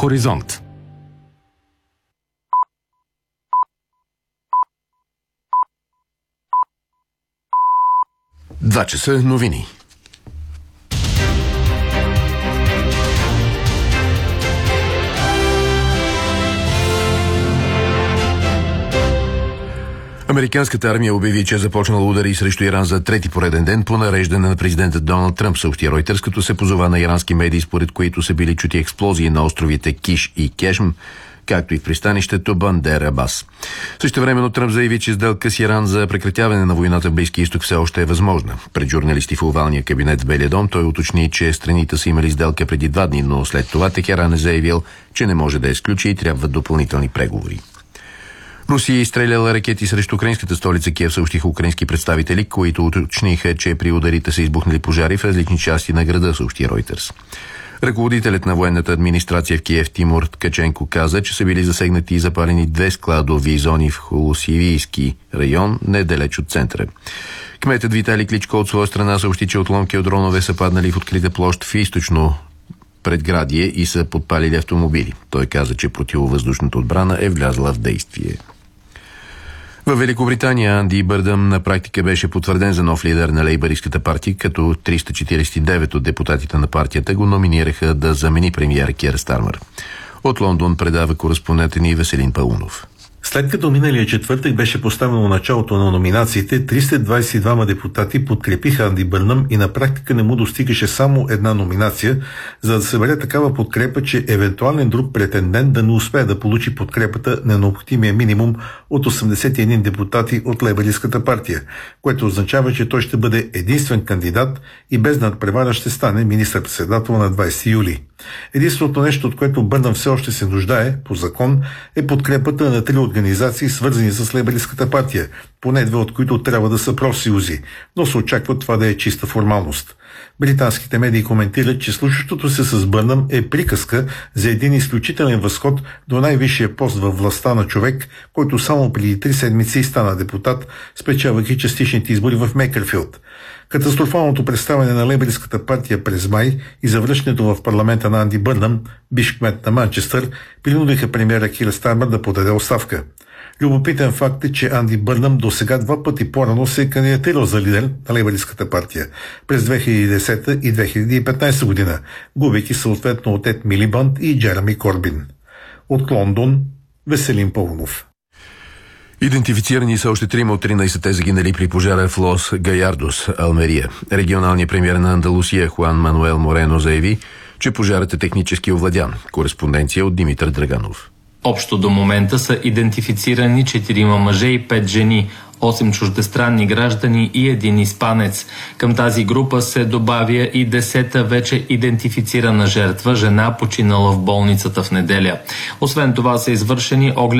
Хоризонт. Два часа новини. Американската армия обяви, че е започнала удари срещу Иран за трети пореден ден по нареждане на президента Доналд Тръмп, съобщи Ройтерс, като се позова на ирански медии, според които са били чути експлозии на островите Киш и Кешм, както и в пристанището Бандер Абас. Същевременно Тръмп заяви, че сделка с Иран за прекратяване на войната в Близкия изток все още е възможна. Пред журналисти в овалния кабинет в Белия дом той уточни, че страните са имали сделка преди 2 дни, но след това Техеран е заявил, че не може да изключи и трябват допълнителни преговори. Русия изстреляла ракети срещу украинската столица Киев, съобщиха украински представители, които уточниха, че при ударите са избухнали пожари в различни части на града, съобщи Ройтерс. Ръководителят на военната администрация в Киев Тимур Ткаченко каза, че са били засегнати и запалени 2 складови зони в Холосивийски район, недалеч от центъра. Кметът Виталий Кличко от своя страна съобщи, че отломки от дронове са паднали в открита площ в източно предградие и са подпалили автомобили. Той каза, че противовъздушната отбрана е влязла в действие. В Великобритания Анди Бърнъм на практика беше потвърден за нов лидер на лейбъристската партия, като 349 от депутатите на партията го номинираха да замени премиера Кир Стармър. От Лондон предава кореспондентът ни Веселин Паунов. След като миналия четвъртък беше поставено началото на номинациите, 322 депутати подкрепиха Анди Бърнъм и на практика не му достигаше само една номинация, за да събере такава подкрепа, че евентуален друг претендент да не успее да получи подкрепата на необходимия минимум от 81 депутати от лейбъристската партия, което означава, че той ще бъде единствен кандидат и без надпревара ще стане министър-председател на 20 юли. Единственото нещо, от което Бърнъм все още се нуждае, по закон, е подкрепата на 3 организации, свързани с лейбъристската партия, поне 2 от които трябва да са профсъюзи, но се очаква това да е чиста формалност. Британските медии коментират, че случващото се с Бърнъм е приказка за един изключителен възход до най-висшия пост във властта на човек, който само преди 3 седмици стана депутат, спечелвайки частичните избори в Мейкърфилд. Катастрофалното представяне на лейбъристската партия през май и завръщането в парламента на Анди Бърнъм, бивш кмет на Манчестър, принудиха премиера Кир Стармър да подаде оставка. Любопитен факт е, че Анди Бърнъм до сега 2 пъти по-рано се е кандидатирал за лидер на лейбъристската партия през 2010 и 2015 година, губейки съответно от Ед Милибанд и Джереми Корбин. От Лондон, Веселин Паунов. Идентифицирани са още 3 от 13-те загинали при пожара в Лос Гаярдос, Алмерия. Регионалният премиер на Андалусия Хуан Мануел Морено заяви, че пожарът е технически овладян. Кореспонденция от Димитър Драганов. Общо до момента са идентифицирани 4 мъже и 5 жени, 8 чуждестранни граждани и 1 испанец. Към тази група се добавя и 10-та вече идентифицирана жертва, жена, починала в болницата в неделя. Освен това са извършени огледи